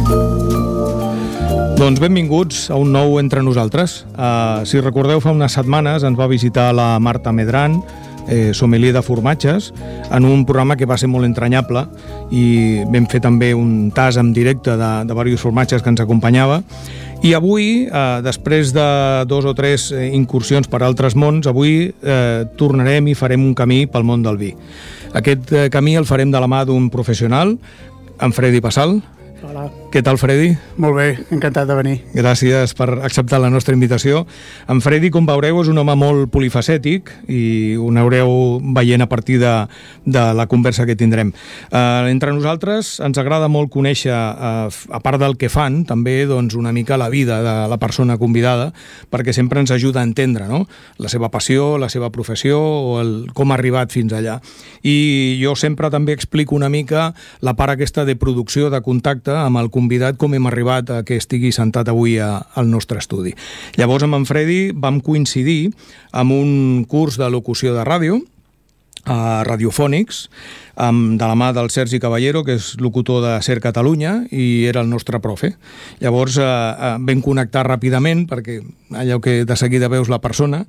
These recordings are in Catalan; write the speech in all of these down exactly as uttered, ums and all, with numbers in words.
Doncs benvinguts a un nou Entre Nosaltres. Uh, si recordeu, fa unes setmanes ens va visitar la Marta Medran, eh, sommelier de formatges, en un programa que va ser molt entranyable, i vam fer també un tas en directe de, de diversos formatges que ens acompanyava. I avui, eh, després de dos o tres incursions per altres mons, avui eh, tornarem i farem un camí pel món del vi. Aquest eh, camí el farem de la mà d'un professional, en Freddy Passal. Hola. Què tal, Freddy? Molt bé, encantat de venir. Gràcies per acceptar la nostra invitació. En Freddy, com veureu, és un home molt polifacètic i ho aneu veient a partir de, de la conversa que tindrem. Uh, entre nosaltres ens agrada molt conèixer, uh, a part del que fan, també doncs, una mica la vida de la persona convidada, perquè sempre ens ajuda a entendre, no?, la seva passió, la seva professió o el, com ha arribat fins allà. I jo sempre també explico una mica la part aquesta de producció, de contacte amb el convidat, com hem arribat a que estigui sentat avui a, al nostre estudi. Llavors, amb en Freddy vam coincidir amb un curs de locució de ràdio, a Radiofònics, amb, de la mà del Sergi Caballero, que és locutor de Ser Catalunya, i era el nostre profe. Llavors eh, eh, vam connectar ràpidament, perquè allò que de seguida veus la persona,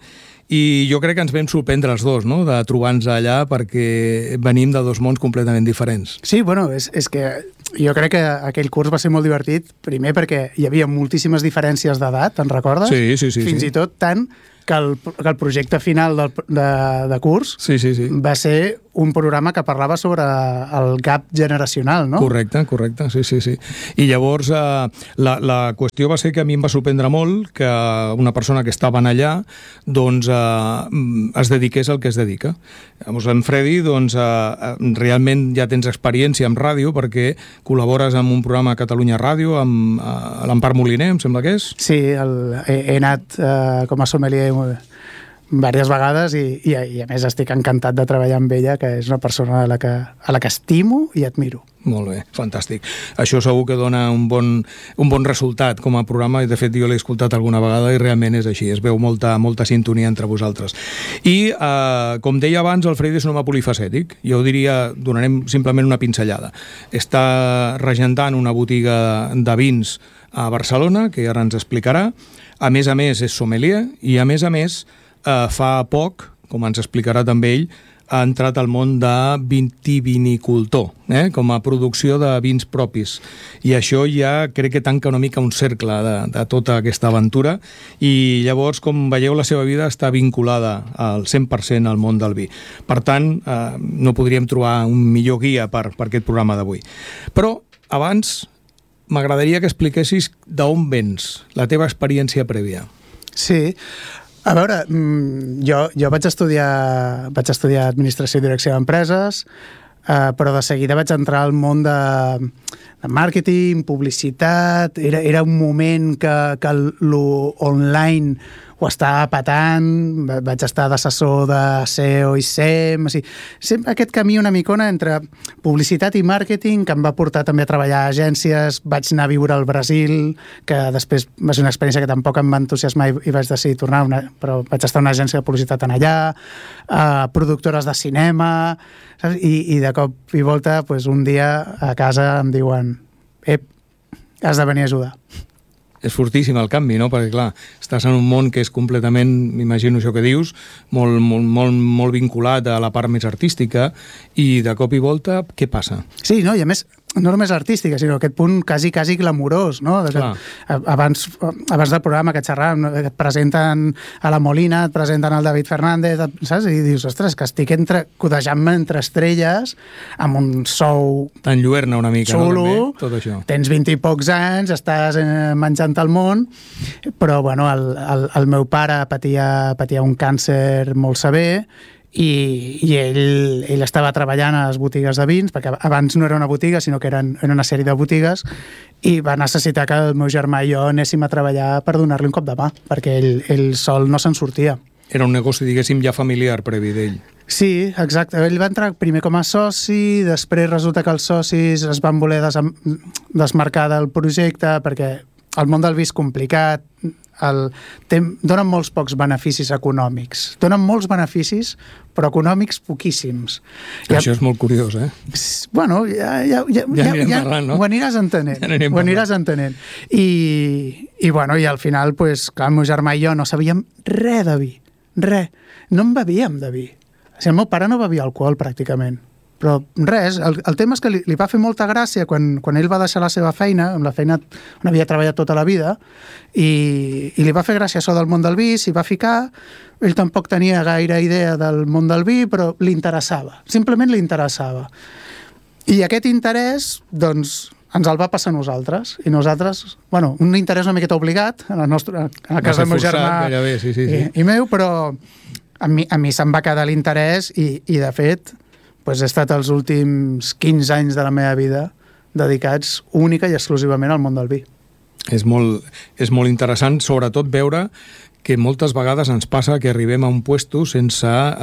i jo crec que ens vam sorprendre els dos, no?, de trobar-nos allà, perquè venim de dos mons completament diferents. Sí, bueno, és, és que jo crec que aquell curs va ser molt divertit, primer perquè hi havia moltíssimes diferències d'edat, te'n recordes? Sí, sí, sí. Fins sí. i tot tant que el, que el projecte final del, de, de curs sí, sí, sí. va ser un programa que parlava sobre el gap generacional, no? Correcte, correcte, sí, sí, sí. I llavors eh, la, la qüestió va ser que a mi em va sorprendre molt que una persona que estava allà doncs eh, es dediqués al que es dedica. Llavors en Freddy doncs eh, realment ja tens experiència amb ràdio perquè col·labores amb un programa a Catalunya Ràdio amb eh, l'Empar Moliner, em sembla que és. Sí, el, he, he anat eh, com a sommelier diverses vegades i, i, i a més estic encantat de treballar amb ella, que és una persona a la que, a la que estimo i admiro. Molt bé, fantàstic. Això segur que dona un bon, un bon resultat com a programa, i de fet jo l'he escoltat alguna vegada i realment és així, es veu molta, molta sintonia entre vosaltres. I eh, com deia abans, el Freddy és un home polifacètic. Jo diria, donarem simplement una pinzellada. Està regentant una botiga de vins a Barcelona, que ara ens explicarà. A més a més és sommelier i a més a més eh, fa poc, com ens explicarà també ell, ha entrat al món de vitivinicultor, eh? com a producció de vins propis. I això ja crec que tanca una mica un cercle de, de tota aquesta aventura, i llavors, com veieu, la seva vida està vinculada al cent per cent al món del vi. Per tant, eh, no podríem trobar un millor guia per, per aquest programa d'avui. Però, abans, m'agradaria que expliquessis d'on vens, la teva experiència prèvia. Sí. A veure, jo, jo vaig estudiar vaig estudiar Administració i Direcció d'Empreses, eh, però de seguida vaig entrar al món de, de màrqueting, publicitat. Era, era un moment que, que l'online ho estava patant, vaig estar d'assessor de S E O i S E M, o sigui, sempre aquest camí una micona entre publicitat i màrqueting, que em va portar també a treballar a agències. Vaig anar a viure al Brasil, que després va ser una experiència que tampoc em va entusiasmar i, i vaig decidir tornar, una, però vaig estar a una agència de publicitat en allà, uh, productores de cinema, saps? I, i de cop i volta, pues, un dia a casa em diuen: ep, has de venir a ajudar. És fortíssim el canvi, no? Perquè, clar, estàs en un món que és completament, m'imagino això que dius, molt, molt, molt, molt vinculat a la part més artística, i de cop i volta, què passa? Sí, no? I a més, no només artística, sinó aquest punt quasi, quasi glamurós, no? Abans, abans del programa que xerràvem, et presenten a la Molina, et presenten al David Fernández, saps? I dius, ostres, que estic entre, codejant-me entre estrelles, amb un sou t'enlluerna una mica, xulo, no? També, tot això. Tens vint i pocs anys, estàs eh, menjant el món, però bueno, el, el, el meu pare patia, patia un càncer molt sever, i, i ell, ell estava treballant a les botigues de vins, perquè abans no era una botiga, sinó que eren, era una sèrie de botigues, i va necessitar que el meu germà i jo anéssim a treballar per donar-li un cop de mà, perquè ell, ell sol no se'n sortia. Era un negoci, diguéssim, ja familiar previ d'ell. Sí, exacte. Ell va entrar primer com a soci, després resulta que els socis es van voler des desmarcar del projecte perquè el món del vi és complicat, el, té, donen molts pocs beneficis econòmics. Donen molts beneficis, però econòmics poquíssims. Ja, això és molt curiós, eh? Bueno, ja, ja, ja, ja, ja, ja parlant, no? ho aniràs entenent. Ja ho aniràs entenent. I, i, bueno, i al final, pues, clar, el meu germà i jo no sabíem res de vi. Res. No en bevíem de vi. O sigui, el meu pare no bevia alcohol, pràcticament. Però res, el, el tema és que li, li va fer molta gràcia quan, quan ell va deixar la seva feina, amb la feina on havia treballat tota la vida, i, i li va fer gràcia això del món del vi, s'hi va ficar, ell tampoc tenia gaire idea del món del vi, però li interessava, simplement li interessava. I aquest interès, doncs, ens el va passar a nosaltres, i nosaltres, bueno, un interès una miqueta obligat, en la, nostra, en la casa del meu germà gairebé, sí, sí, sí. I, i meu, però a mi, a mi se'm va quedar l'interès i, i, de fet, pues he estat els últims quinze anys de la meva vida dedicats única i exclusivament al món del vi. És molt, és molt interessant, sobretot veure que moltes vegades ens passa que arribem a un puesto sense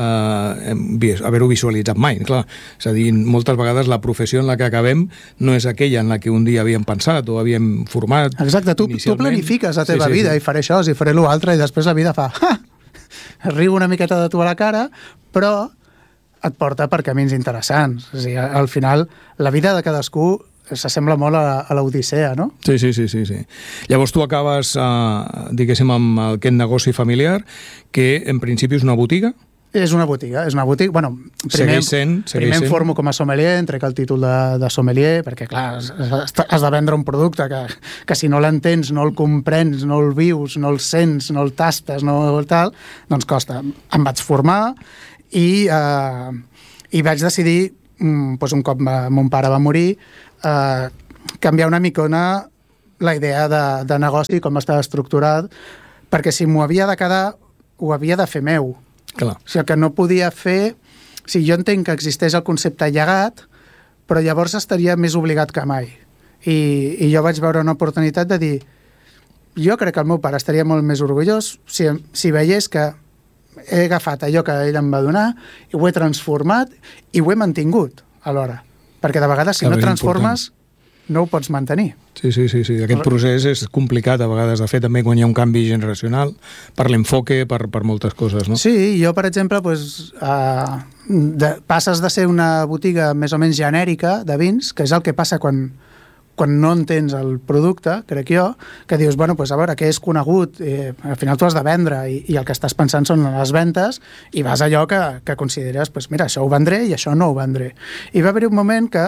eh, haver-ho visualitzat mai. Clar, és a dir, moltes vegades la professió en la que acabem no és aquella en la que un dia havíem pensat o havíem format. Exacte, tu, tu planifiques la teva sí, sí, vida sí. I faré això, i faré l'altre, i després la vida fa... Ha! Riu una miqueta de tu a la cara, però et porta per camins interessants. O sigui, al final, la vida de cadascú s'assembla molt a, a l'Odissea, no? Sí, sí, sí, sí, sí. Llavors tu acabes, eh, diguéssim, amb aquest negoci familiar, que en principi és una botiga? És una botiga, és una botiga... Bueno, primer, sent, primer em formo com a sommelier, em trec el títol de, de sommelier, perquè, clar, has, has de vendre un producte que, que si no l'entens, no el comprens, no el vius, no el sents, no el tastes, no el tal, doncs costa. Em vaig formar i, eh, i vaig decidir, mm, doncs un cop va, mon pare va morir, eh, canviar una micona la idea de, de negoci, com estava estructurat, perquè si m'ho havia de quedar, ho havia de fer meu. Clar. O sigui, que no podia fer... O sigui, jo entenc que existeix el concepte llegat, però llavors estaria més obligat que mai. I, i jo vaig veure una oportunitat de dir, jo crec que el meu pare estaria molt més orgullós si, si veiés que he agafat allò que ell em va donar i ho he transformat i ho he mantingut alhora. Perquè de vegades, si no transformes, no ho pots mantenir. Sí, sí, sí, sí. Aquest procés és complicat a vegades de fer també quan hi ha un canvi generacional per l'enfoque, per, per moltes coses, no? Sí, jo, per exemple, pues, uh, de, passes de ser una botiga més o menys genèrica de vins, que és el que passa quan, quan no entens el producte, crec jo, que dius, bueno, pues, a veure, què és conegut? Eh, al final tu has de vendre i, i el que estàs pensant són les ventes i vas a allò que, que consideres, pues, mira, això ho vendré i això no ho vendré. I va haver un moment que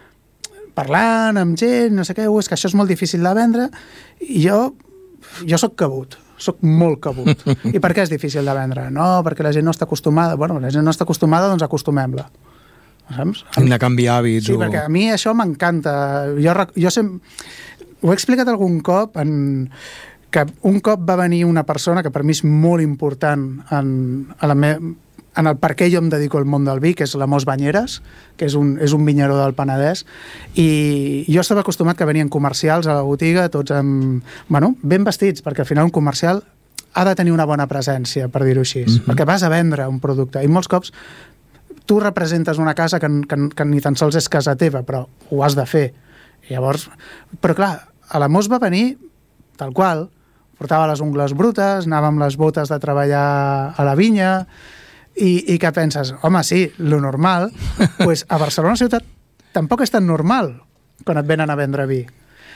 parlant amb gent, no sé què, és que això és molt difícil de vendre, i jo, jo soc cabut, soc molt cabut. I per què és difícil de vendre? No, perquè la gent no està acostumada. Bueno, la gent no està acostumada, doncs acostumem-la. Saps? Hem de canviar hàbits. Sí, o... perquè a mi això m'encanta. Jo, jo sem... ho he explicat algun cop, en... que un cop va venir una persona que per mi és molt important en, a la me... en el per què jo em dedico al món del vi, que és l'Amos Banyeres, que és un, és un vinyeró del Penedès, i jo estava acostumat que venien comercials a la botiga, tots amb, bueno, ben vestits, perquè al final un comercial ha de tenir una bona presència, per dir-ho així, mm-hmm. perquè vas a vendre un producte, i molts cops tu representes una casa que, que, que ni tan sols és casa teva, però ho has de fer. I llavors, però clar, a l'Amos va venir tal qual, portava les ungles brutes, anava amb les botes de treballar a la vinya, i, i què penses? Home, sí, lo normal, pues a Barcelona ciutat tampoc és tan normal quan et venen a vendre vi.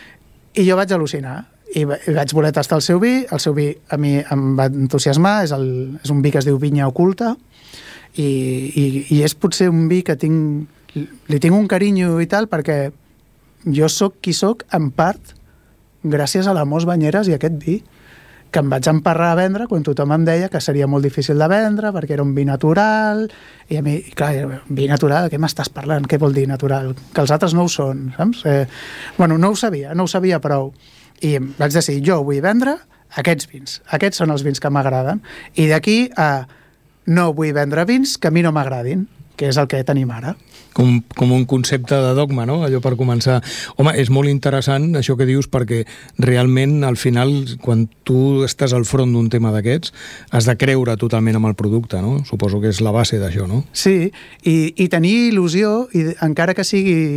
I jo vaig al·lucinar, i vaig voler tastar el seu vi, el seu vi a mi em va entusiasmar, és, el, és un vi que es diu Vinya Oculta, i, i, i és potser un vi que tinc, li tinc un carinyo i tal, perquè jo sóc qui sóc en part gràcies a l'Amos Banyeres i a aquest vi, que em vaig emparrar a vendre quan tothom em deia que seria molt difícil de vendre perquè era un vi natural, i a mi, clar, vi natural, què m'estàs parlant? Què vol dir natural? Que els altres no ho són, saps? Eh, bueno, no ho sabia, no ho sabia prou. I vaig decidir, jo vull vendre aquests vins. Aquests són els vins que m'agraden. I d'aquí a no vull vendre vins que a mi no m'agradin, que és el que tenim ara. Com, com un concepte de dogma, no? Allò per començar. Home, és molt interessant això que dius, perquè realment, al final, quan tu estàs al front d'un tema d'aquests, has de creure totalment amb el producte, no? Suposo que és la base d'això, no? Sí, i, i tenir il·lusió, i encara que sigui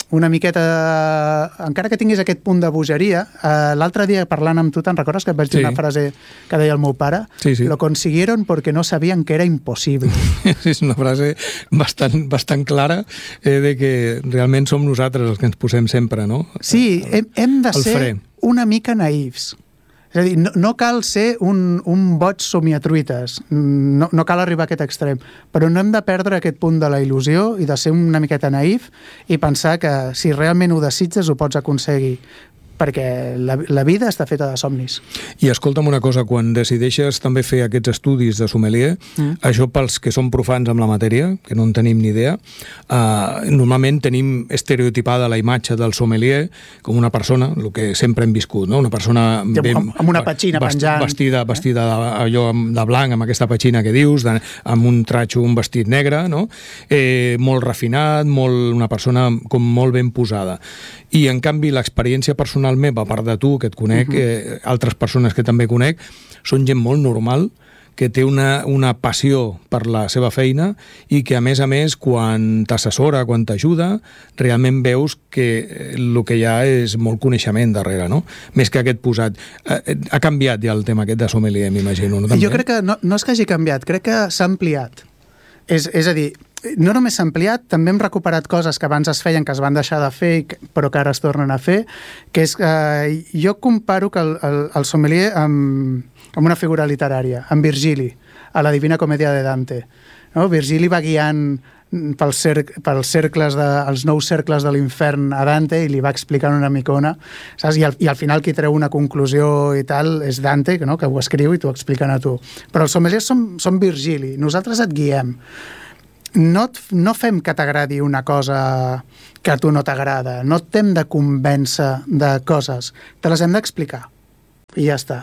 una miqueta, encara que tinguis aquest punt de bogeria, eh, l'altre dia parlant amb tu, te'n recordes que et vaig dir sí. una frase que deia el meu pare? Sí, sí. Lo consiguieron porque no sabían que era imposible. És una frase bastant, bastant clara eh, de que realment som nosaltres els que ens posem sempre, no? Sí, hem, hem de el ser fre. una mica naïfs. És a dir, no, no cal ser un, un boig somiatruites, no, no cal arribar a aquest extrem, però no hem de perdre aquest punt de la il·lusió i de ser una miqueta naïf i pensar que si realment ho desitges ho pots aconseguir, perquè la, la vida està feta de somnis. I escolta'm una cosa, quan decideixes també fer aquests estudis de sommelier, mm. això pels que som profans amb la matèria, que no en tenim ni idea, eh, normalment tenim estereotipada la imatge del sommelier com una persona, el que sempre hem viscut, no? Una persona ben, amb, amb una petxina vest, penjant. Vestida, vestida de, allò de blanc, amb aquesta petxina que dius, de, amb un tratxo, un vestit negre, no? Eh, molt refinat, molt, una persona com molt ben posada. I, en canvi, l'experiència personal meva, a part de tu, que et conec, uh -huh. eh, altres persones que també conec, són gent molt normal, que té una, una passió per la seva feina i que, a més a més, quan t'assessora, quan t'ajuda, realment veus que el que hi ha és molt coneixement darrere, no? Més que aquest posat. Eh, ha canviat ja el tema aquest de sommelier, m'imagino, no? També? Jo crec que no, no és que hagi canviat, crec que s'ha ampliat. És, és a dir, no només s'ha ampliat, també hem recuperat coses que abans es feien, que es van deixar de fer, però que ara es tornen a fer, que és, eh, jo comparo que el, el, el sommelier amb, amb una figura literària, amb Virgili, a la Divina Comèdia de Dante. No? Virgili va guiant pels, cer pels cercles de, els nous cercles de l'infern a Dante i li va explicant una micona, saps? I, al, i al final qui treu una conclusió i tal és Dante, que, no? que ho escriu i t'ho expliquen a tu. Però els sommeliers som, som Virgili, nosaltres et guiem. No, et, no fem que t'agradi una cosa que a tu no t'agrada, no t'hem de convèncer de coses, te les hem d'explicar i ja està.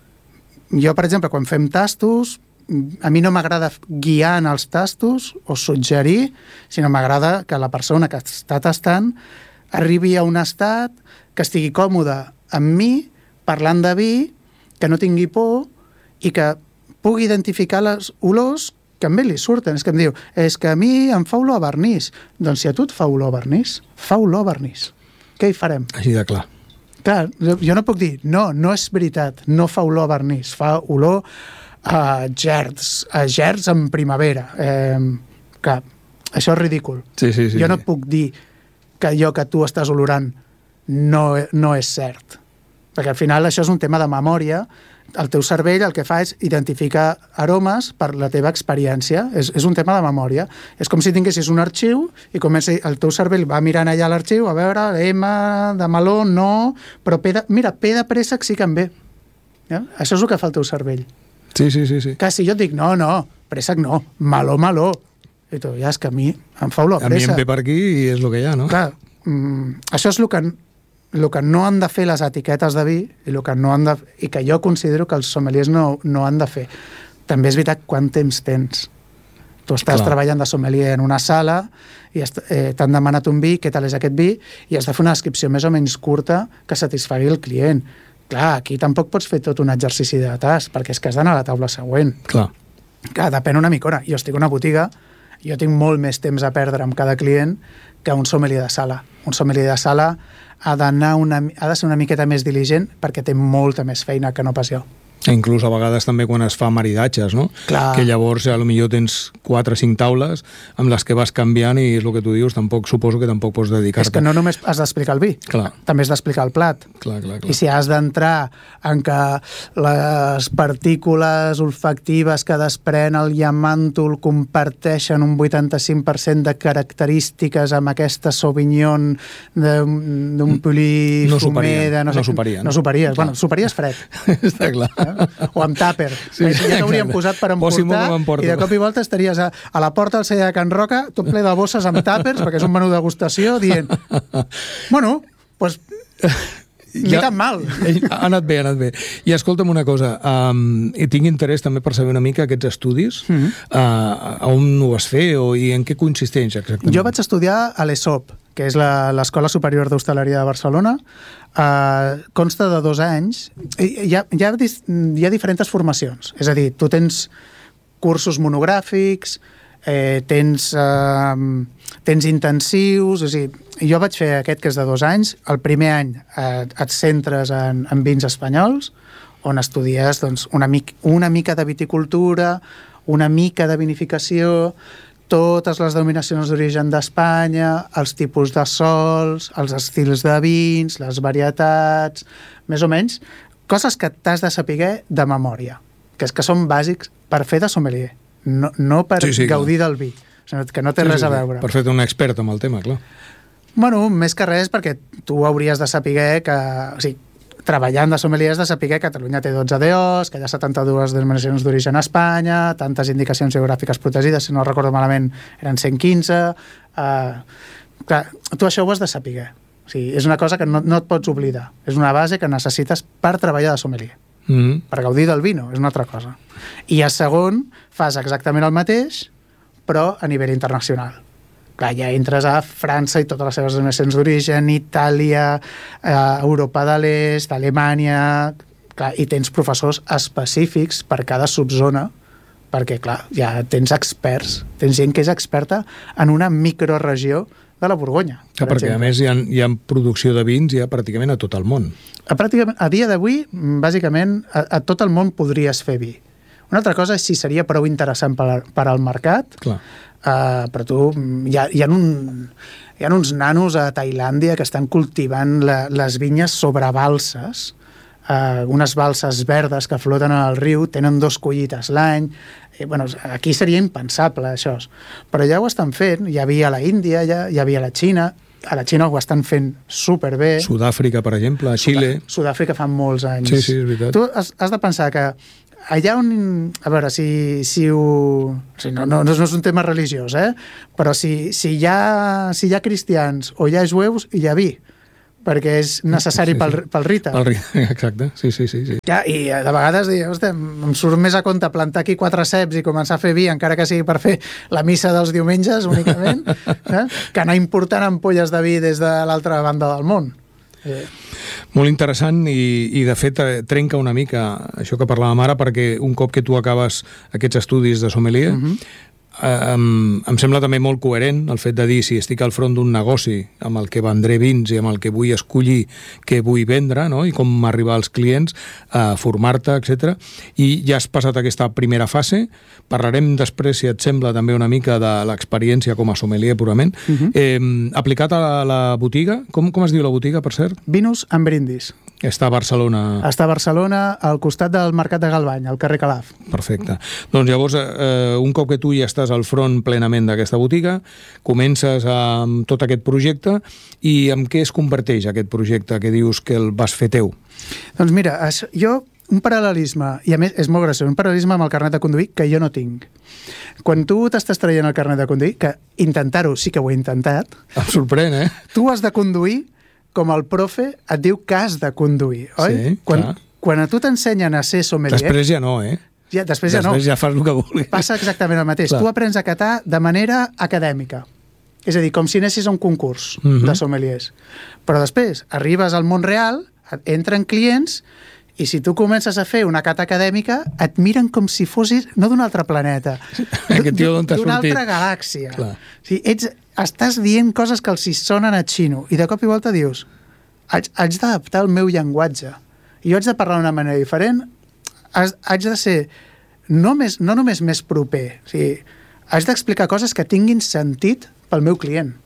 Jo, per exemple, quan fem tastos, a mi no m'agrada guiar en els tastos o suggerir, sinó m'agrada que la persona que està tastant arribi a un estat que estigui còmode amb mi, parlant de vi, que no tingui por i que pugui identificar les olors que a mi li surten. És que em diu, és que a mi em fa olor a vernís. Doncs si a tu et fa olor a vernís, fa olor a vernís. Què hi farem? Així de clar. Clar, jo no puc dir, no, no és veritat, no fa olor a vernís, fa olor a gerds, a gerds en primavera. Eh, que això és ridícul. Sí, sí, sí, jo no sí. puc dir que allò que tu estàs olorant no, no és cert. Perquè al final això és un tema de memòria. El teu cervell el que fa és identificar aromes per la teva experiència. És, és un tema de memòria. És com si tinguessis un arxiu i comença, el teu cervell va mirant allà l'arxiu, a veure, M de meló, no, però P de, mira, P de préssec sí que em ve. Ja? Això és el que fa el teu cervell. Sí, sí, sí, sí. Que si jo et dic, no, no, préssec no, meló, meló. I tu, ja és que a mi em fa olor a préssec. A mi em ve per aquí i és el que hi ha, no? Clar, mm, això és el que, el que no han de fer les etiquetes de vi i, el que no han de, i que jo considero que els sommeliers no, no han de fer. També és veritat quant temps tens. Tu estàs Clar. treballant de sommelier en una sala i eh, t'han demanat un vi, què tal és aquest vi, i has de fer una descripció més o menys curta que satisfagui el client. Clar, aquí tampoc pots fer tot un exercici de tast, perquè és que has d'anar a la taula següent. Clar. Clar, depèn una micona. Jo estic a una botiga, jo tinc molt més temps a perdre amb cada client que un sommelier de sala. Un sommelier de sala ha d'anar una, ha de ser una miqueta més diligent perquè té molta més feina que no pas jo. Inclús a vegades també quan es fa maridatges, no? Clar. Que llavors a lo millor tens quatre o cinc taules amb les que vas canviant i és el que tu dius, tampoc suposo que tampoc pots dedicar-te. És que no només has d'explicar el vi, clar. també has d'explicar el plat. Clar, clar, clar. I si has d'entrar en que les partícules olfactives que desprèn el llamàntol comparteixen un vuitanta-cinc per cent de característiques amb aquesta Sauvignon d'un Pulig no fumer... De no, no, no suparia. No suparies. Bueno, suparies fred. Està clar. O amb tàper. Sí, sí, ja t'haurien posat per emportar i de cop i volta estaries a, a la porta del celler de Can Roca, tot ple de bosses amb tàpers, perquè és un menú de degustació, dient, bueno, doncs... Ni ja, tan mal. Ha anat bé, ha anat bé. I escolta'm una cosa, um, i tinc interès també per saber una mica aquests estudis, mm -hmm. uh, on ho vas fer o, i en què consisteix exactament? Jo vaig estudiar a l'E S O P, que és l'Escola Superior d'Hostaleria de Barcelona. Uh, consta de dos anys. Hi ha, hi, ha, hi ha diferents formacions. És a dir, tu tens cursos monogràfics, eh, tens, eh, tens intensius, o sigui, jo vaig fer aquest que és de dos anys, el primer any eh, et centres en, en vins espanyols, on estudies doncs, una, mica, una mica de viticultura, una mica de vinificació, totes les denominacions d'origen d'Espanya, els tipus de sols, els estils de vins, les varietats, més o menys, coses que t'has de saber de memòria, que és que són bàsics per fer de sommelier, no, no per sí, sí, gaudir clar. del vi, que no té sí, res sí, a veure. Per fer-te un expert amb el tema, clar. Bueno, més que res perquè tu hauries de saber que... O sigui, treballant de sommelier has de saber que Catalunya té dotze D Os, que hi ha setanta-dues denominacions d'origen a Espanya, tantes indicacions geogràfiques protegides, si no recordo malament eren cent quinze... Uh, clar, tu això ho has de saber. O sigui, és una cosa que no, no et pots oblidar. És una base que necessites per treballar de sommelier. Mm-hmm. Per gaudir del vino, és una altra cosa. I a segon, fas exactament el mateix, però a nivell internacional. Clar, ja entres a França i totes les seves denominacions d'origen, Itàlia, eh, Europa de l'Est, Alemanya... Clar, i tens professors específics per cada subzona, perquè, clar, ja tens experts, tens gent que és experta en una microregió de la Borgonya. Ja, perquè, exemple. a més, hi ha, hi ha producció de vins ja pràcticament a tot el món. A, pràcticament, a dia d'avui, bàsicament, a, a tot el món podries fer vi. Una altra cosa és si seria prou interessant per, per al mercat, clar. Uh, però tu, hi ha, hi, ha un, hi ha uns nanos a Tailàndia que estan cultivant la, les vinyes sobre balses, uh, unes balses verdes que floten al riu, tenen dos collites l'any. Eh, bueno, aquí seria impensable, això. Però ja ho estan fent. Hi havia a la Índia, ja, hi havia a la Xina, a la Xina ho estan fent superbé. Sud-àfrica, per exemple, a Xile. Sud-àfrica fa molts anys. Sí, sí, és veritat. Tu has, has de pensar que allà on... A veure, si, si ho... O sigui, no, no, no és un tema religiós, eh? Però si, si, hi ha, si hi ha cristians o hi ha jueus, hi ha vi, perquè és necessari sí, sí. Pel, pel rita. Pel rita, exacte, sí, sí, sí. sí. Ja, i de vegades dic, hosti, em surt més a compte plantar aquí quatre ceps i començar a fer vi, encara que sigui per fer la missa dels diumenges únicament, eh? Que anar important ampolles de vi des de l'altra banda del món. Eh. Molt interessant i, i de fet trenca una mica això que parlàvem ara, perquè un cop que tu acabes aquests estudis de sommelier, uh-huh. eh, em, em sembla també molt coherent el fet de dir si estic al front d'un negoci amb el que vendré vins i amb el que vull escollir què vull vendre, no? I com arribar als clients, a formar-te, etcètera. I ja has passat aquesta primera fase. Parlarem després, si et sembla, també una mica de l'experiència com a sommelier purament. Uh-huh. eh, aplicat a la, la botiga, com, com es diu la botiga, per cert? Vinus and Brindis. Està a Barcelona. Està a Barcelona, al costat del Mercat de Galvany, al carrer Calaf. Perfecte. Doncs llavors, eh, un cop que tu ja estàs al front plenament d'aquesta botiga, comences amb tot aquest projecte, i amb què es converteix aquest projecte que dius que el vas fer teu? Doncs mira, això, jo un paral·lelisme, i a més és molt graciós, un paral·lelisme amb el carnet de conduir que jo no tinc. Quan tu t'estàs traient el carnet de conduir, que intentar-ho sí que ho he intentat... Em sorprèn, eh? Tu has de conduir com el profe et diu que has de conduir, oi? Sí, quan, clar. Quan a tu t'ensenyen a ser sommelier... Després ja no, eh? Ja, després ja després no. Després ja fas el que vulguis. Passa exactament el mateix. Clar. Tu aprens a catar de manera acadèmica. És a dir, com si anessis a un concurs uh-huh. de sommeliers. Però després arribes al món real, entren clients, i si tu comences a fer una cata acadèmica, et miren com si fossis, no d'un altre planeta, d'una altra galàxia. Clar. O sigui, ets, estàs dient coses que els hi sonen a xino, i de cop i volta dius, haig, haig d'adaptar el meu llenguatge, i jo haig de parlar d'una manera diferent, haig, haig de ser no, més, no només més proper, o sigui, haig d'explicar coses que tinguin sentit pel meu client.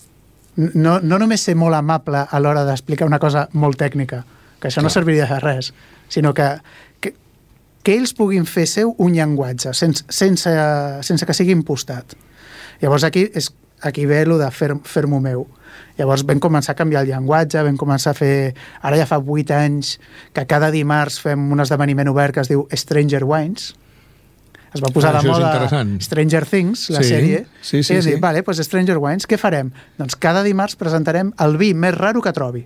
No, no només ser molt amable a l'hora d'explicar una cosa molt tècnica, que això Clar. No serviria de res, sinó que, que, que ells puguin fer seu un llenguatge, sense, sense, sense que sigui impostat. Llavors aquí, és, aquí ve el de fer, fer-m'ho meu. Llavors vam començar a canviar el llenguatge, vam començar a fer... Ara ja fa vuit anys que cada dimarts fem un esdeveniment obert que es diu Stranger Wines. Es va posar ah, de moda Stranger Things, la sí, sèrie. Sí, sí, i sí. Dir, vale, pues Stranger Wines, què farem? Doncs cada dimarts presentarem el vi més raro que trobi.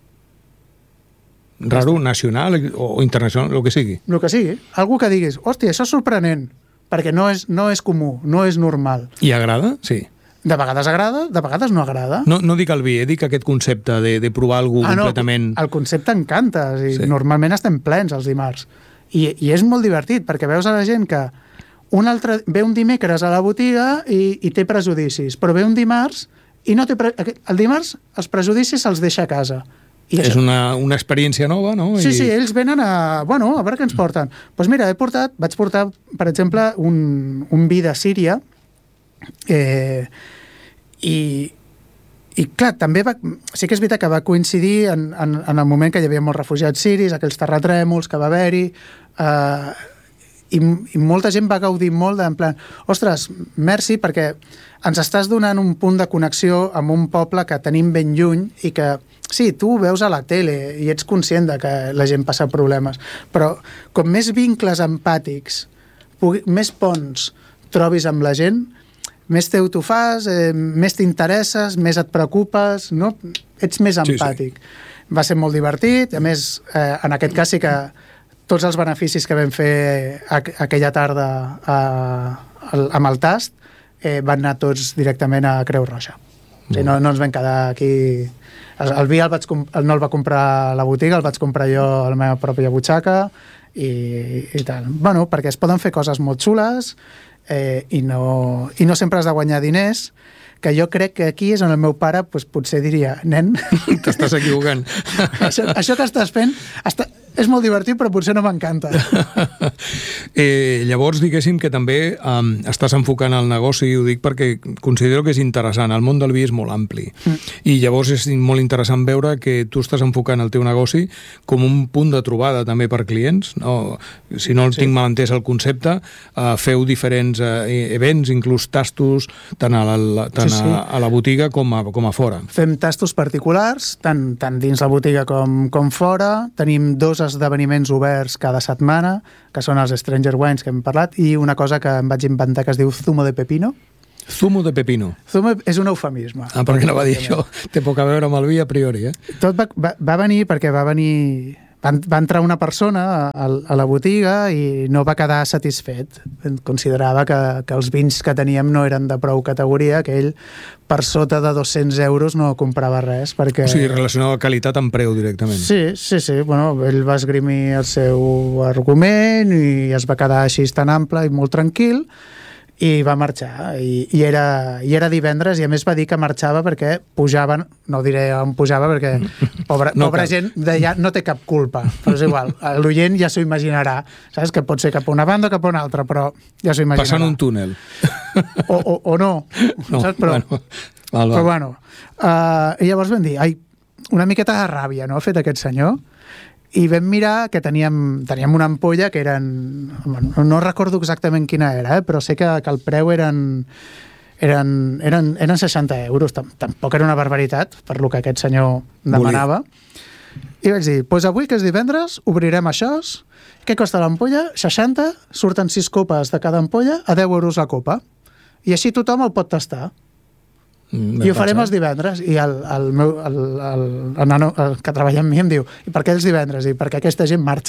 Raro, nacional o internacional, el que sigui. El que sigui. Algú que diguis, hòstia, això és sorprenent, perquè no és, no és comú, no és normal. I agrada? Sí. De vegades agrada, de vegades no agrada. No, no dic el vi, eh? Dic aquest concepte de, de provar alguna cosa ah, completament... No, el concepte encanta. O sigui, sí. Normalment estem plens els dimarts. I, I és molt divertit, perquè veus a la gent que Un altre, ve un dimecres a la botiga i, i té prejudicis, però ve un dimarts i no té pre... el dimarts els prejudicis se'ls deixa a casa. I és una, una experiència nova, no? Sí, I... sí, ells venen a... Bueno, a veure què ens porten. Doncs pues mira, he portat, vaig portar, per exemple, un, un vi de Síria eh, i, i clar, també va... Sí que és veritat que va coincidir en, en, en el moment que hi havia molts refugiats siris, aquells terratrèmols que va haver-hi... Eh, I, i molta gent va gaudir molt de, en plan, ostres, merci perquè ens estàs donant un punt de connexió amb un poble que tenim ben lluny i que, sí, tu ho veus a la tele i ets conscient de que la gent passa problemes, però com més vincles empàtics, pugui, més ponts trobis amb la gent, més teu t'ho fas, eh, més t'interesses, més et preocupes, no? Ets més empàtic. Sí, sí. Va ser molt divertit, a més, eh, en aquest cas sí que tots els beneficis que vam fer aquella tarda a, a, amb el tast eh, van anar tots directament a Creu Roja. O sigui, no, no ens vam quedar aquí... El, el vi el vaig, el no el va comprar a la botiga, el vaig comprar jo a la meva pròpia butxaca i, i tal. Bueno, perquè es poden fer coses molt xules eh, i, no, i no sempre has de guanyar diners, que jo crec que aquí és on el meu pare pues, potser diria, nen... T'estàs equivocant. això, això que estàs fent... Està, és molt divertit, però potser no m'encanta. eh, llavors, diguéssim que també um, estàs enfocant el negoci, i ho dic perquè considero que és interessant. El món del vi és molt ampli. Mm. I llavors és molt interessant veure que tu estàs enfocant el teu negoci com un punt de trobada també per clients. No? Si no el sí. tinc mal entès el concepte, uh, feu diferents uh, events, inclús tastos, tant a la, tant sí, sí. A, a la botiga com a, com a fora. Fem tastos particulars, tant, tant dins la botiga com, com fora. Tenim dos esdeveniments oberts cada setmana, que són els Stranger Wines que hem parlat, i una cosa que em vaig inventar que es diu zumo de pepino. Zumo de pepino. Zumo és un eufemisme. Ah, perquè no va dir això. Té poc a veure amb el vi a priori, eh? Tot va, va, va venir perquè va venir... Va, va entrar una persona a, a la botiga i no va quedar satisfet. Considerava que, que els vins que teníem no eren de prou categoria, que ell per sota de dos-cents euros no comprava res. Perquè... O sigui, relacionava qualitat amb preu directament. Sí, sí, sí. Bueno, ell va esgrimir el seu argument i es va quedar així tan ample i molt tranquil i va marxar. I, i, era, i era divendres i a més va dir que marxava perquè pujaven, no diré on pujava perquè pobra, no pobra gent d'allà no té cap culpa, però és igual, l'oient ja s'ho imaginarà, saps? Que pot ser cap a una banda o cap a una altra, però ja s'ho imaginarà. Passant un túnel. O, o, o no, no, saps? Però bueno, val, val. Però bueno uh, i llavors vam dir, ai, una miqueta de ràbia, no?, ha fet aquest senyor. I vam mirar que teníem, teníem una ampolla que eren... No recordo exactament quina era, eh? Però sé que, que el preu eren, eren, eren, eren seixanta euros. Tampoc era una barbaritat per lo que aquest senyor demanava. I vaig dir, doncs avui, que és divendres, obrirem això. Què costa l'ampolla? seixanta, surten sis copes de cada ampolla a deu euros la copa. I així tothom el pot tastar. Mm, I ho farem els divendres. I el, el, meu, el, el, el nano el que treballa amb mi em diu, i per què els divendres? I perquè aquesta gent marxa.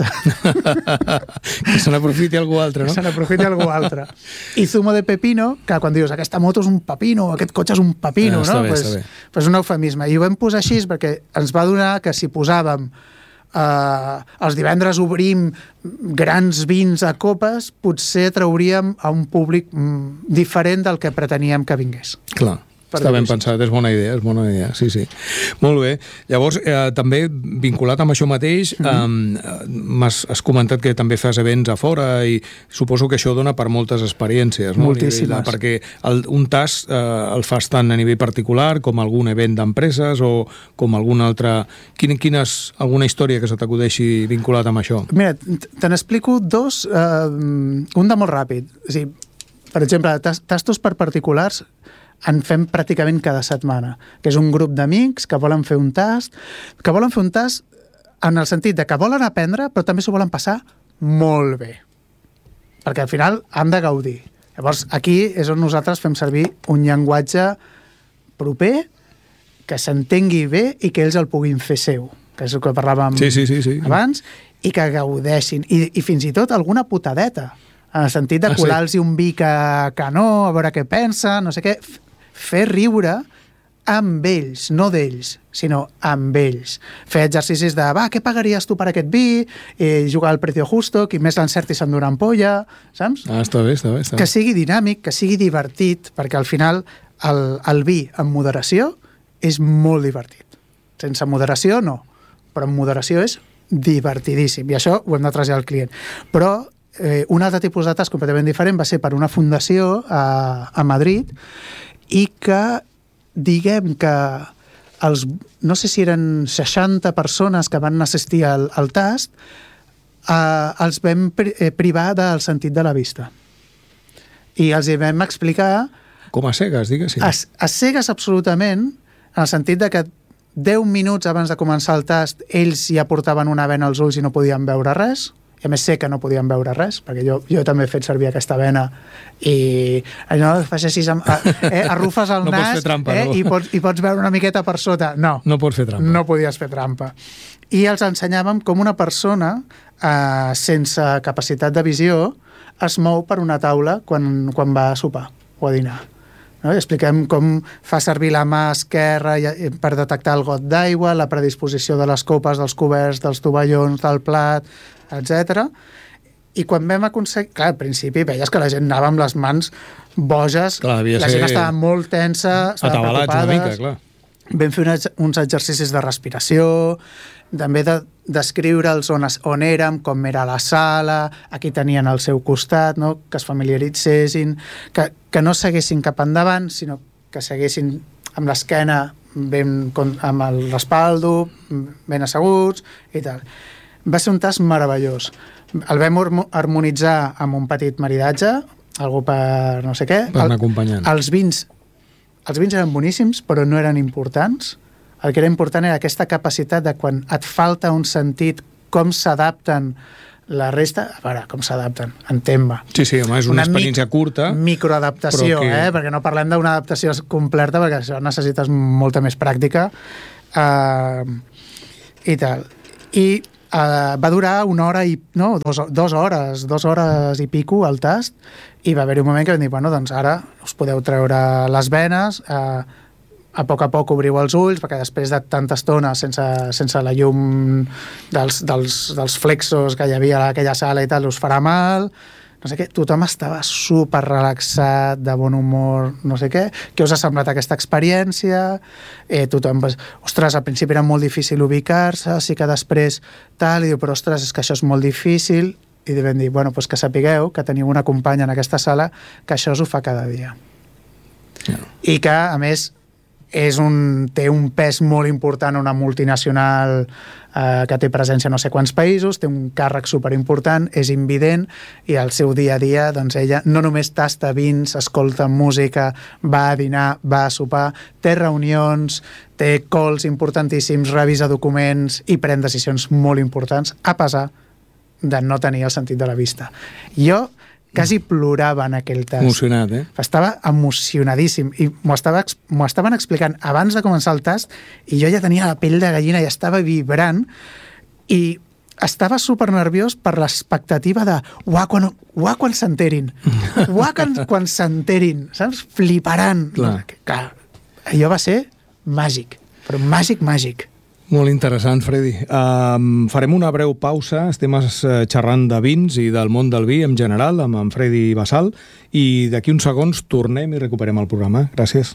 Que se n'aprofiti algú altre, no? Que se n'aprofiti algú altre. I zumo de pepino, que quan dius aquesta moto és un pepino, aquest cotxe és un pepino, ah, no? Bé, pues, pues un eufemisme. I ho vam posar així perquè ens va donar que si posàvem Uh, els divendres obrim grans vins a copes, potser trauríem a un públic mm, diferent del que preteníem que vingués. Clar. Està ben pensat, és bona idea, és bona idea, sí, sí. Molt bé. Llavors, eh, també vinculat amb això mateix, mm-hmm. eh, m'has has comentat que també fas events a fora i suposo que això dona per moltes experiències, no? Moltíssimes. Nivell, perquè el, un tast eh, el fas tant a nivell particular com algun event d'empreses o com algun altre... Quin, quines, alguna història que se t'acudeixi vinculat amb això? Mira, te n'explico dos, eh, un de molt ràpid. O sigui, per exemple, tastos per particulars en fem pràcticament cada setmana, que és un grup d'amics que volen fer un tast, que volen fer un tast en el sentit de que volen aprendre, però també s'ho volen passar molt bé. Perquè al final han de gaudir. Llavors, aquí és on nosaltres fem servir un llenguatge proper, que s'entengui bé i que ells el puguin fer seu, que és el que parlàvem sí, sí, sí, sí. abans, i que gaudeixin. I, i fins i tot alguna putadeta, en el sentit de colar-los ah, sí? un vi que, que no, a veure què pensa, no sé què, fer riure amb ells, no d'ells, sinó amb ells. Fer exercicis de, va, què pagaries tu per aquest vi? Eh, jugar al precio justo, qui més l'encerti s'endurà ampolla, saps? Ah, està bé, està bé. Està bé. Que sigui dinàmic, que sigui divertit, perquè al final el, el vi amb moderació és molt divertit. Sense moderació, no. Però amb moderació és divertidíssim, i això ho hem de traslladar al client. Però eh, un altre tipus de tas completament diferent va ser per una fundació a, a Madrid, i que diguem que els, no sé si eren seixanta persones que van assistir al, al tast, eh, els vam pri, eh, privar del sentit de la vista. I els hi vam explicar... Com a cegues, diguéssim. A, a cegues absolutament, en el sentit de que deu minuts abans de començar el tast ells ja portaven una vena als ulls i no podien veure res, i a més sé que no podien veure res, perquè jo, jo també he fet servir aquesta vena i allò, fas així, eh, arrufes el no nas pots fer trampa, eh, no? i, pots, i pots veure una miqueta per sota. No, no pots fer trampa. No podies fer trampa. I els ensenyàvem com una persona eh, sense capacitat de visió es mou per una taula quan, quan va a sopar o a dinar. No? I expliquem com fa servir la mà esquerra per detectar el got d'aigua, la predisposició de les copes, dels coberts, dels tovallons, del plat, etcètera. I quan vam aconseguir... Clar, al principi veies que la gent anava amb les mans boges, clar, la gent estava molt tensa, estava preocupada. Una mica, clar. Vam fer uns, uns exercicis de respiració, també de descriure'ls on, es, on érem, com era la sala, a qui tenien al seu costat, no? Que es familiaritzessin, que, que no seguessin cap endavant, sinó que seguessin amb l'esquena ben, amb el respaldo, ben asseguts i tal. Va ser un tast meravellós. El vam harmonitzar amb un petit maridatge, algú per no sé què. Per anar acompanyant. Els vins, els vins eren boníssims, però no eren importants. El que era important era aquesta capacitat de quan et falta un sentit, com s'adapten la resta, a veure, com s'adapten, entén-me. Sí, sí, home, és una, una experiència curta. Microadaptació, que... eh? Perquè no parlem d'una adaptació completa, perquè això necessites molta més pràctica. Uh, I tal. I Uh, va durar una hora i... no, dos, dos hores, dos hores i pico el tast, i va haver un moment que vam dir, bueno, doncs ara us podeu treure les venes, uh, a poc a poc obriu els ulls, perquè després de tanta estona sense, sense la llum dels, dels, dels flexos que hi havia a aquella sala i tal, us farà mal, no sé què, tothom estava super relaxat, de bon humor, no sé què. Què us ha semblat aquesta experiència? Eh, tothom, pues, ostres, al principi era molt difícil ubicar-se, sí que després tal, i diu, però ostres, és que això és molt difícil, i vam dir, bueno, pues que sapigueu que teniu una companya en aquesta sala que això us ho fa cada dia. Yeah. I que, a més, és un, té un pes molt important, una multinacional eh, que té presència a no sé quants països, té un càrrec superimportant, és invident, i al seu dia a dia doncs ella no només tasta vins, escolta música, va a dinar, va a sopar, té reunions, té calls importantíssims, revisa documents i pren decisions molt importants, a pesar de no tenir el sentit de la vista. Jo quasi plorava en aquell tast. Emocionat, eh? Estava emocionadíssim i m'ho estava, m'ho estaven explicant abans de començar el tast i jo ja tenia la pell de gallina i estava vibrant i estava super nerviós per l'expectativa de uah, quan, uah, quan s'enterin uah, quan, quan s'enterin, saps? Fliparan. Clar. Clar, allò va ser màgic, però màgic, màgic. Molt interessant, Freddy. Um, farem una breu pausa. Estem xerrant de vins i del món del vi en general amb en Freddy Basal i d'aquí uns segons tornem i recuperem el programa. Gràcies.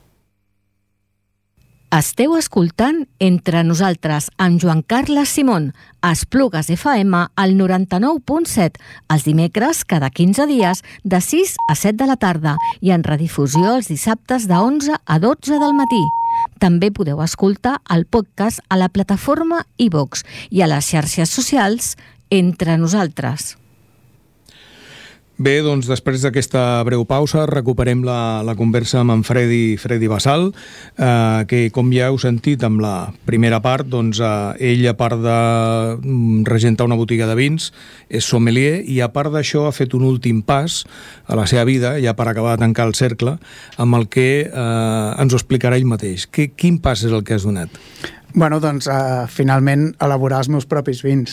Esteu escoltant Entre Nosaltres amb Joan Carles Simón, a Esplugues F M al noranta-nou punt set, els dimecres cada quinze dies de sis a set de la tarda i en redifusió els dissabtes de onze a dotze del matí. També podeu escoltar el podcast a la plataforma iVox i a les xarxes socials Entre Nosaltres. Bé, doncs després d'aquesta breu pausa recuperem la, la conversa amb en Freddy, Freddy Basal, eh, que com ja heu sentit amb la primera part, doncs eh, ell a part de regentar una botiga de vins és sommelier i a part d'això ha fet un últim pas a la seva vida, ja per acabar de tancar el cercle, amb el que eh, ens ho explicarà ell mateix. Que, quin pas és el que has donat? Bueno, doncs eh, finalment elaborar els meus propis vins.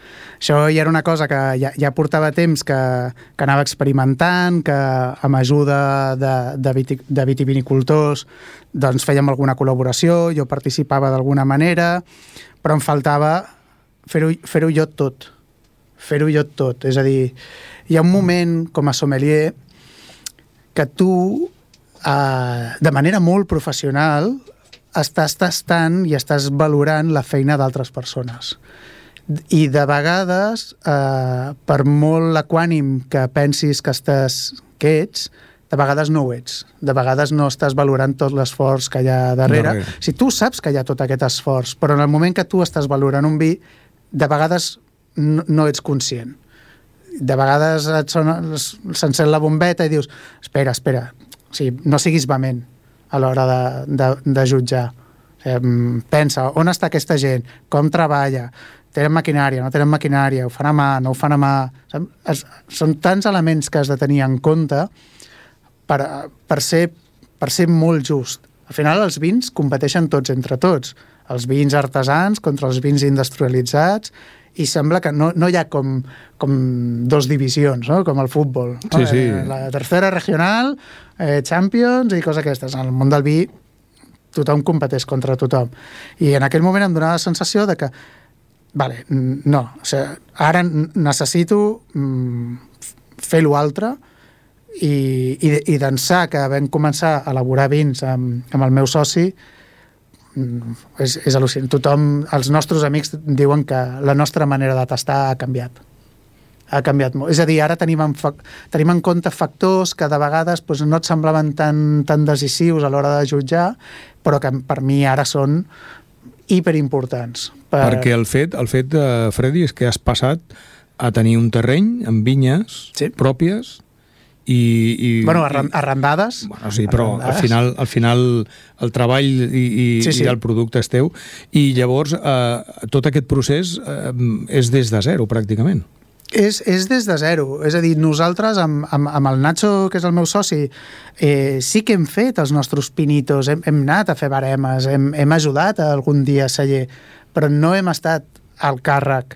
Això ja era una cosa que ja, ja portava temps que, que anava experimentant, que amb ajuda de, de, viti, de vitivinicultors doncs fèiem alguna col·laboració, jo participava d'alguna manera, però em faltava fer-ho fer-ho jo tot. Fer-ho jo tot. És a dir, hi ha un moment com a sommelier que tu, eh, de manera molt professional, estàs tastant i estàs valorant la feina d'altres persones. I de vegades, eh, per molt equànim que pensis que estàs, que ets, de vegades no ho ets. De vegades no estàs valorant tot l'esforç que hi ha darrere. darrere. Si tu saps que hi ha tot aquest esforç, però en el moment que tu estàs valorant un vi, de vegades no, no ets conscient. De vegades et sona, s'encén la bombeta i dius, espera, espera, o sigui, no siguis vehement a l'hora de, de, de jutjar. O sigui, pensa, on està aquesta gent? Com treballa? Tenen maquinària, no tenen maquinària? Ho fan a mà, no ho fan a mà? Es, són tants elements que has de tenir en compte per, per, ser, per ser molt just. Al final els vins competeixen tots entre tots. Els vins artesans contra els vins industrialitzats, i sembla que no, no hi ha com, com dos divisions, no? Com el futbol. No? Sí, sí. Eh, la tercera regional, eh, Champions i coses aquestes. En el món del vi tothom competeix contra tothom. I en aquell moment em donava la sensació de que vale, no, o sigui, ara necessito mm, fer l'altre i, i, i d'ençà que vam començar a elaborar vins amb, amb el meu soci, és, és al·lucinant. Tothom, els nostres amics diuen que la nostra manera de tastar ha canviat. Ha canviat molt. És a dir, ara tenim en, fa, tenim en compte factors que de vegades doncs, no et semblaven tan, tan decisius a l'hora de jutjar, però que per mi ara són hiperimportants. Per... Perquè el fet, el fet de Freddy, és que has passat a tenir un terreny amb vinyes sí. pròpies i... i bueno, arrend arrendades. Bueno, sí, però arrendades. Al final, al final el treball i, i, sí, sí. i el producte és teu. I llavors eh, tot aquest procés eh, és des de zero, pràcticament. És, és des de zero. És a dir, nosaltres, amb, amb, amb el Nacho, que és el meu soci, eh, sí que hem fet els nostres pinitos, hem, hem anat a fer baremes, hem, hem ajudat a algun dia a celler, però no hem estat al càrrec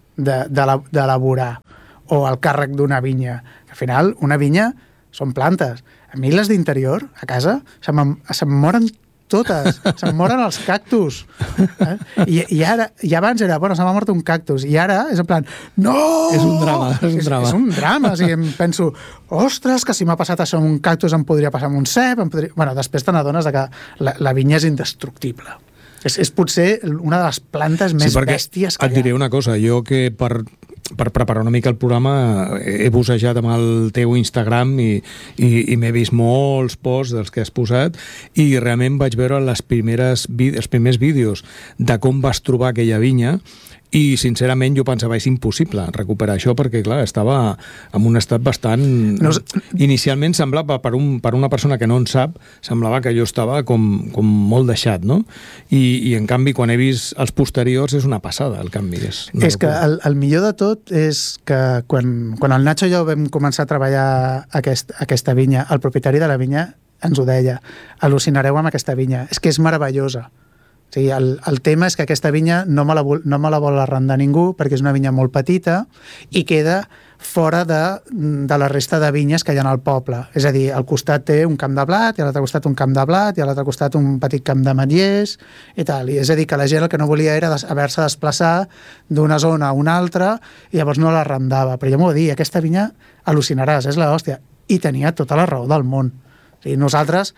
d'elaborar o al càrrec d'una vinya. Al final, una vinya són plantes. A mi les d'interior, a casa, se'm, se'm moren totes, se'm moren els cactus. Eh? I, i ara, i abans era, bueno, se m'ha mort un cactus, i ara és en plan, no! És un drama, és un drama. És, és un drama, o sigui, em penso, ostres, que si m'ha passat això amb un cactus em podria passar amb un cep, em podria... Bueno, després te n'adones que la, la vinya és indestructible. És, és potser una de les plantes més sí, bèsties que et diré una cosa, jo que per, per preparar una mica el programa he bussejat amb el teu Instagram i, i, i m'he vist molts posts dels que has posat i realment vaig veure les primeres, els primers vídeos de com vas trobar aquella vinya i sincerament jo pensava és impossible recuperar això perquè clar, estava en un estat bastant... No, inicialment semblava, per, un, per una persona que no en sap, semblava que jo estava com, com molt deixat, no? I, i en canvi quan he vist els posteriors és una passada el canvi. És, és que el, el millor de tot és que quan, quan el Nacho i jo vam començar a treballar aquest, aquesta vinya, el propietari de la vinya ens ho deia, al·lucinareu amb aquesta vinya, és que és meravellosa. O sigui, el, el tema és que aquesta vinya no me, la vol, no me la vol arrendar ningú perquè és una vinya molt petita i queda fora de, de la resta de vinyes que hi ha al poble. És a dir, al costat té un camp de blat, i a l'altre costat un camp de blat, i a l'altre costat un petit camp d'ametllers, i tal. I és a dir, que la gent el que no volia era haver-se de desplaçar d'una zona a una altra i llavors no l'arrendava. Però jo m'ho dir, aquesta vinya al·lucinaràs, és l'hòstia. I tenia tota la raó del món. O sigui, nosaltres...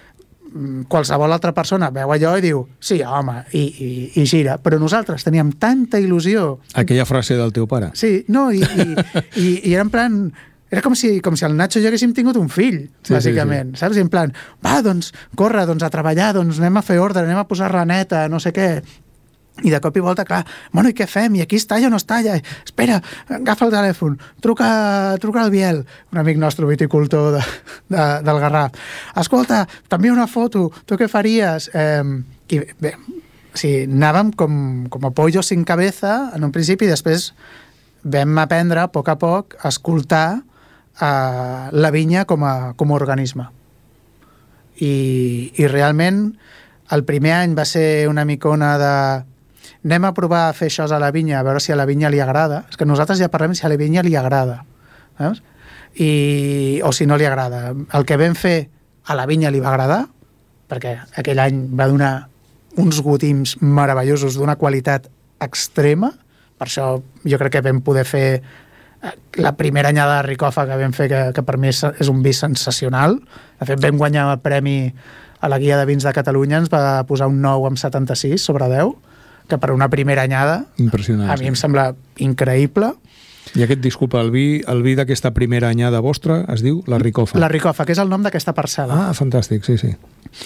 qualsevol altra persona veu allò i diu sí, home, i, i, i gira, però nosaltres teníem tanta il·lusió. Aquella frase del teu pare. Sí, no, i, i, i, i era en plan era com si, com si el Nacho i jo haguéssim tingut un fill, sí, bàsicament, sí, sí. Saps? I en plan, va, doncs, corre, doncs, a treballar, doncs anem a fer ordre, anem a posar-la neta, no sé què. I de cop i volta, clar, bueno, i què fem? I aquí es talla o no es talla? Espera, agafa el telèfon, truca, truca al Biel, un amic nostre viticultor de, de, del Garraf. Escolta, t'envio una foto, tu què faries? Eh, I bé, o sigui, anàvem com, com a pollo sin cabeza en un principi i després vam aprendre a poc a poc a escoltar eh, la vinya com a, com a organisme. I, i realment el primer any va ser una micona de anem a provar a fer això a la vinya, a veure si a la vinya li agrada. És que nosaltres ja parlem si a la vinya li agrada. Saps? I, o si no li agrada. El que vam fer a la vinya li va agradar, perquè aquell any va donar uns gotims meravellosos d'una qualitat extrema. Per això jo crec que vam poder fer la primera anyada de Ricofa que vam fer, que, que per mi és, és un vi sensacional. De fet, vam guanyar el premi a la Guia de Vins de Catalunya, ens va posar un nou amb setanta-sis sobre deu, que per una primera anyada impressionant, a mi sí. em sembla increïble. I aquest, disculpa, el vi, el vi d'aquesta primera anyada vostra es diu La Ricofa. La Ricofa, que és el nom d'aquesta parcel·la. Ah, fantàstic, sí, sí.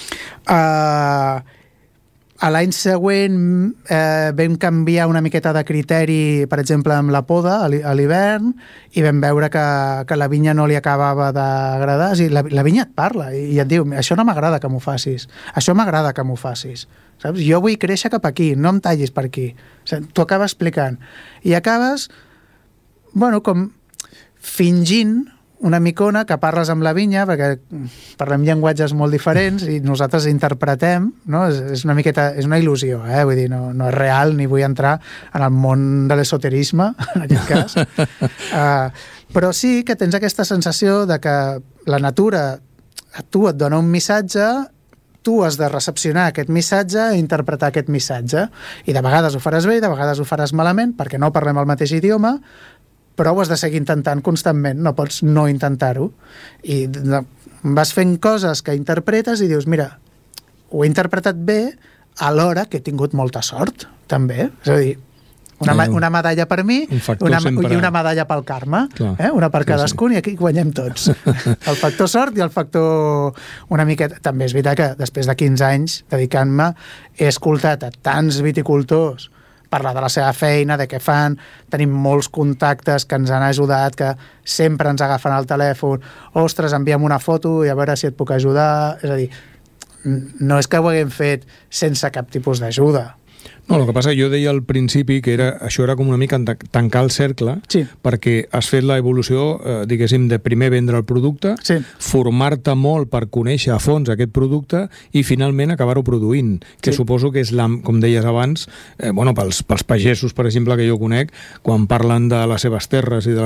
Uh, a l'any següent eh, vam canviar una miqueta de criteri, per exemple, amb la poda a l'hivern, i vam veure que, que la vinya no li acabava d'agradar. O sigui, la, la vinya et parla i et diu, això no m'agrada que m'ho facis, això m'agrada que m'ho facis. Saps? Jo vull créixer cap aquí, no em tallis per aquí. O sigui, t'ho acaba explicant. I acabes, bueno, com fingint una micona que parles amb la vinya, perquè parlem llenguatges molt diferents i nosaltres interpretem, no? És, és una miqueta, és una il·lusió, eh? Vull dir, no, no és real, ni vull entrar en el món de l'esoterisme, en aquest cas. Uh, però sí que tens aquesta sensació de que la natura a tu et dona un missatge, tu has de recepcionar aquest missatge i interpretar aquest missatge. I de vegades ho faràs bé i de vegades ho faràs malament, perquè no parlem el mateix idioma, però ho has de seguir intentant constantment, no pots no intentar-ho. I vas fent coses que interpretes i dius, mira, ho he interpretat bé alhora que he tingut molta sort, també. És a dir, una, eh, una medalla per mi una, sempre... i una medalla pel Carme, eh? Una per cadascun, sí, sí. I aquí guanyem tots. El factor sort i el factor una miqueta... També és veritat que després de quinze anys dedicant-me he escoltat a tants viticultors parlar de la seva feina, de què fan, tenim molts contactes que ens han ajudat, que sempre ens agafen el telèfon, ostres, envia'm una foto i a veure si et puc ajudar. És a dir, no és que ho haguem fet sense cap tipus d'ajuda. No, el que passa, jo deia al principi que era, això era com una mica tancar el cercle, sí, perquè has fet la evolució, eh, diguéssim, de primer vendre el producte, sí, formar-te molt per conèixer a fons aquest producte i finalment acabar-ho produint, que sí, suposo que és, la, com deies abans, eh, bueno, pels, pels pagesos, per exemple, que jo conec, quan parlen de les seves terres i de